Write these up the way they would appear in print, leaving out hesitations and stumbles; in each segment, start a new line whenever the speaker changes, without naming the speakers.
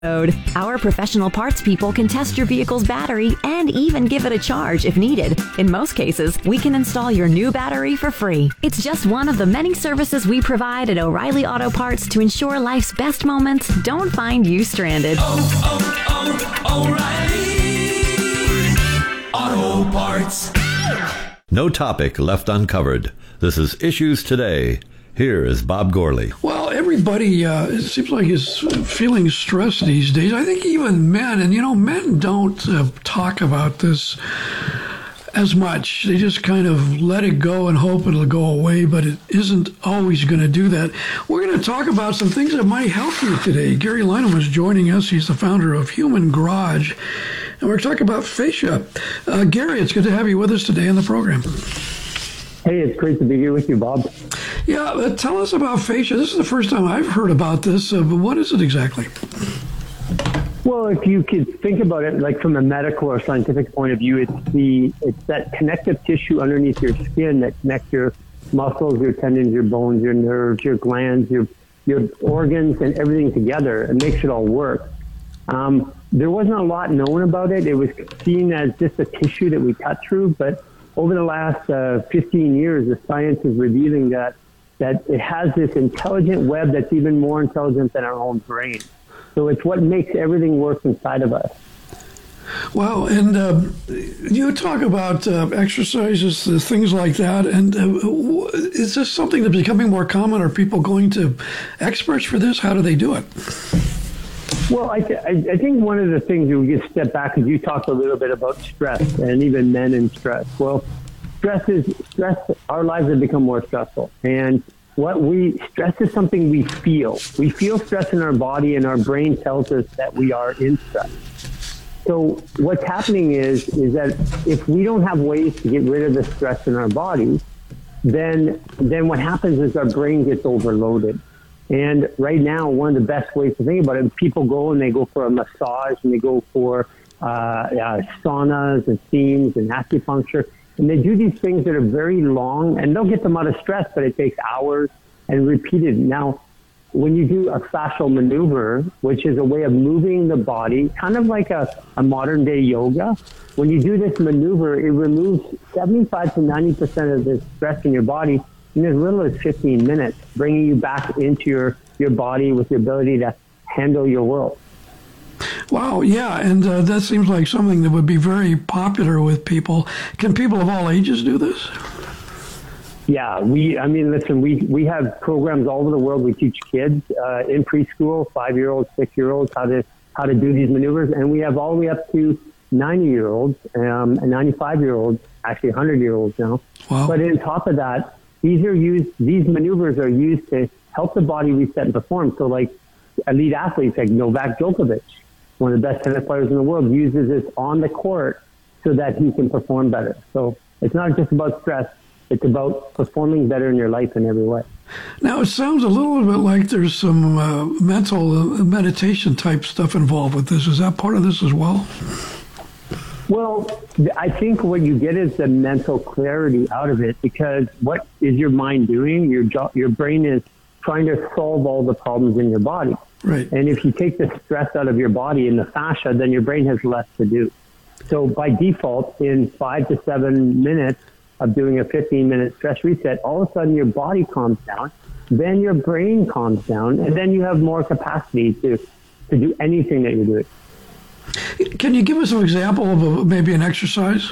Our professional parts people can test your vehicle's battery and even give it a charge if needed. In most cases, we can install your new battery for free. It's just one of the many services we provide at O'Reilly Auto Parts to ensure life's best moments don't find you stranded.
O'Reilly Auto Parts.
No topic left uncovered. This is Issues Today. Here is Bob Gourley.
Well, everybody, it seems like is feeling stressed these days. I think even men, and men don't talk about this as much. They just kind of let it go and hope it'll go away, but it isn't always going to do that. We're going to talk about some things that might help you today. Gary Lynham is joining us. He's the founder of Human Garage, and we're talking about fascia. Gary, it's good to have you with us today on the program.
Hey, it's great to be here with you, Bob.
Yeah, tell us about fascia. This is the first time I've heard about this, but what is it exactly?
Well, if you could think about it like from a medical or scientific point of view, it's that connective tissue underneath your skin that connects your muscles, your tendons, your bones, your nerves, your glands, your organs, and everything together. It makes it all work. There wasn't a lot known about it. It was seen as just a tissue that we cut through, but over the last 15 years, the science is revealing that it has this intelligent web that's even more intelligent than our own brain. So it's what makes everything work inside of us.
Wow, and you talk about exercises, things like that, and is this something that's becoming more common? Are people going to experts for this? How do they do it?
Well, I think one of the things that we just step back is you talked a little bit about stress and even men in stress. Well, stress, our lives have become more stressful. And stress is something we feel. We feel stress in our body and our brain tells us that we are in stress. So what's happening is that if we don't have ways to get rid of the stress in our body, then what happens is our brain gets overloaded. And right now, one of the best ways to think about it, people go and they go for a massage and they go for saunas and steams and acupuncture. And they do these things that are very long and they'll get them out of stress, but it takes hours and repeated. Now, when you do a fascial maneuver, which is a way of moving the body, kind of like a modern day yoga, when you do this maneuver, it removes 75 to 90% of the stress in your body in as little as 15 minutes, bringing you back into your body with the ability to handle your world.
Wow, yeah, and that seems like something that would be very popular with people. Can people of all ages do this?
Yeah, we have programs all over the world. We teach kids in preschool, 5-year-olds, 6-year-olds, how to do these maneuvers, and we have all the way up to 90-year-olds and 95-year-olds, actually 100-year-olds now.
Wow.
But on top of that, these maneuvers are used to help the body reset and perform. So like elite athletes like Novak Djokovic, one of the best tennis players in the world, uses this on the court so that he can perform better. So it's not just about stress, it's about performing better in your life in every way.
Now, it sounds a little bit like there's some mental meditation type stuff involved with this. Is that part of this as well?
Well, I think what you get is the mental clarity out of it, because what is your mind doing? Your brain is trying to solve all the problems in your body.
Right.
And if you take the stress out of your body in the fascia, then your brain has less to do. So by default, in 5 to 7 minutes of doing a 15-minute stress reset, all of a sudden your body calms down, then your brain calms down, and then you have more capacity to do anything that you're doing.
Can you give us an example of maybe an exercise?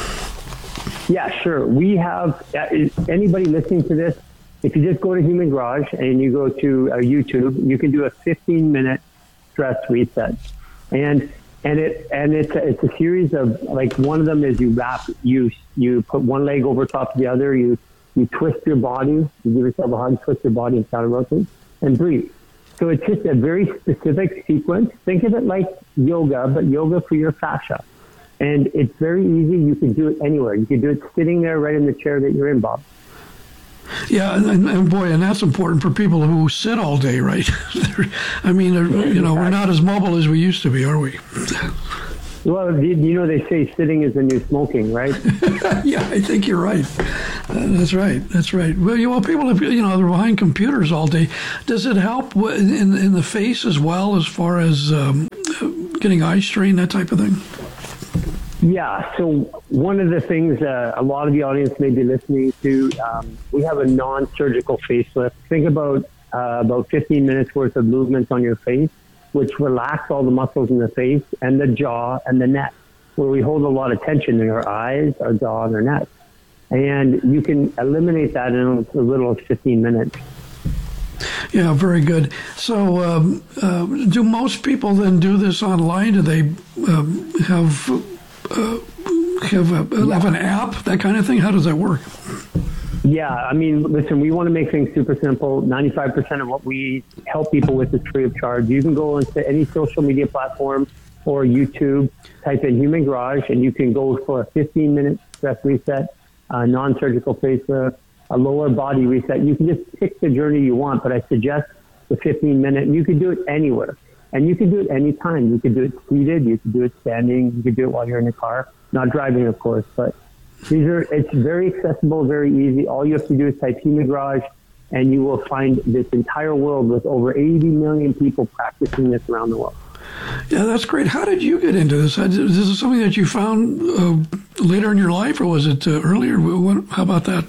Yeah, sure. We have, anybody listening to this, if you just go to Human Garage and you go to YouTube, you can do a 15-minute stress reset. And it's a series of, like, one of them is you put one leg over top of the other, you twist your body, you give yourself a hug, twist your body and counter rotate, and breathe. So it's just a very specific sequence. Think of it like yoga, but yoga for your fascia. And it's very easy. You can do it anywhere. You can do it sitting there right in the chair that you're in, Bob.
Yeah, and boy, and that's important for people who sit all day, right? I mean, we're not as mobile as we used to be, are we?
Well, they say sitting is the new smoking, right?
Yeah, I think you're right. That's right. That's right. Well, people have, they're behind computers all day. Does it help in the face as well, as far as getting eye strain, that type of thing?
Yeah. So one of the things a lot of the audience may be listening to, we have a non-surgical facelift. Think about 15 minutes worth of movements on your face, which relax all the muscles in the face and the jaw and the neck, where we hold a lot of tension in our eyes, our jaw, and our neck. And you can eliminate that in as little as 15 minutes.
Yeah, very good. So do most people then do this online? Do they have an app, that kind of thing? How does that work?
Yeah, I mean, listen, we want to make things super simple. 95% of what we help people with is free of charge. You can go into any social media platform or YouTube, type in Human Garage, and you can go for a 15-minute stress reset, a non-surgical facelift, a lower body reset. You can just pick the journey you want, but I suggest the 15-minute. You can do it anywhere, and you can do it anytime. You can do it seated, you can do it standing, you can do it while you're in the car, not driving, of course, but it's very accessible, very easy. All you have to do is type Human Garage, and you will find this entire world with over 80 million people practicing this around the world.
Yeah, that's great. How did you get into this? Is this something that you found later in your life, or was it earlier? How about that?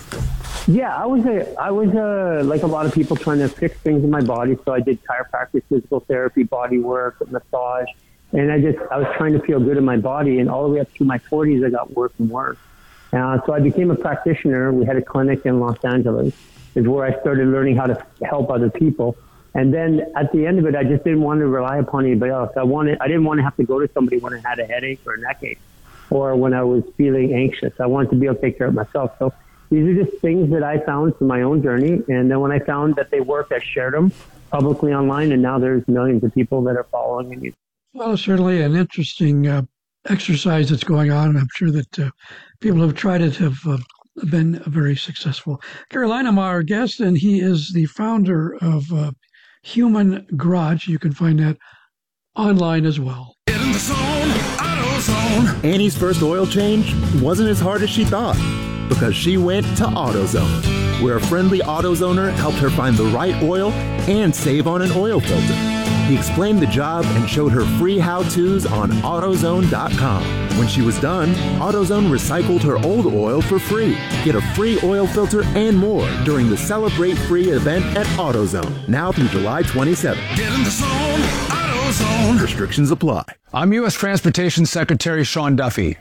Yeah, I was like a lot of people, trying to fix things in my body. So I did chiropractic, physical therapy, body work, massage, and I was trying to feel good in my body. And all the way up through my 40s, I got worse and worse. So I became a practitioner. We had a clinic in Los Angeles, is where I started learning how to help other people. And then at the end of it, I just didn't want to rely upon anybody else. I didn't want to have to go to somebody when I had a headache or a neck ache, or when I was feeling anxious. I wanted to be able to take care of myself. So these are just things that I found through my own journey. And then when I found that they worked, I shared them publicly online. And now there's millions of people that are following me.
Well, it's certainly an interesting exercise that's going on. And I'm sure that people who have tried it have been very successful. Gary Lynham, our guest, and he is the founder of Human Garage. You can find that online as well.
Get in the zone, AutoZone.
Annie's first oil change wasn't as hard as she thought, because she went to AutoZone, where a friendly AutoZoner helped her find the right oil and save on an oil filter. He explained the job and showed her free how-tos on AutoZone.com. When she was done, AutoZone recycled her old oil for free. Get a free oil filter and more during the Celebrate Free event at AutoZone, now through July 27th.
Get in the zone, AutoZone.
Restrictions apply.
I'm U.S. Transportation Secretary Sean Duffy.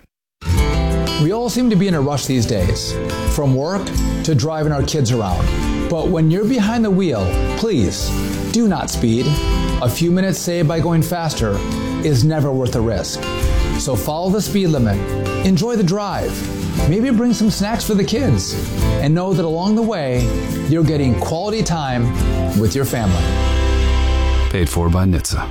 We all seem to be in a rush these days, from work to driving our kids around. But when you're behind the wheel, please do not speed. A few minutes saved by going faster is never worth the risk. So follow the speed limit, enjoy the drive, maybe bring some snacks for the kids, and know that along the way, you're getting quality time with your family.
Paid for by NHTSA.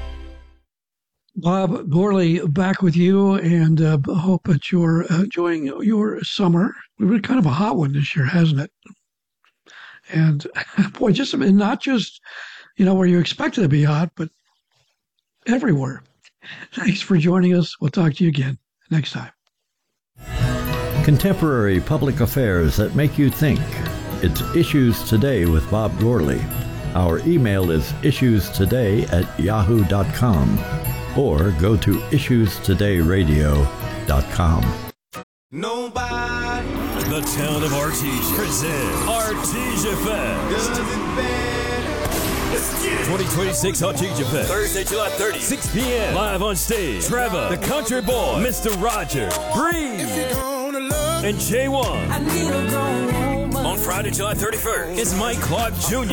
Bob Gourley, back with you, and hope that you're enjoying your summer. We've been kind of a hot one this year, hasn't it? And boy, just not just, where you expect it to be hot, but everywhere. Thanks for joining us. We'll talk to you again next time.
Contemporary public affairs that make you think. It's Issues Today with Bob Gourley. Our email is issuestoday@yahoo.com or go to issuestodayradio.com.
Nobody. The town of Artesia presents Artesia Fest. 2026 Artesia Fest. Thursday, July 30th, 6 p.m. Live on stage. Trevor, the Country Boy, Mr. Roger, Breeze, and J1. On Friday, July 31st, is Mike Clark Jr.